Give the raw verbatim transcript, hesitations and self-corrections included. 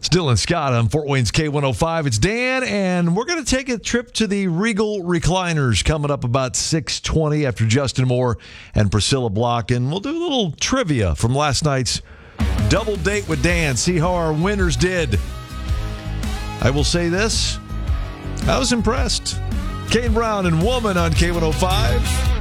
Dylan Scott on Fort Wayne's K one oh five. It's Dan, and we're going to take a trip to the Regal Recliners coming up about six twenty after Justin Moore and Priscilla Block. And we'll do a little trivia from last night's Double Date with Dan, see how our winners did. I will say this, I was impressed. Kane Brown and Woman on K one oh five.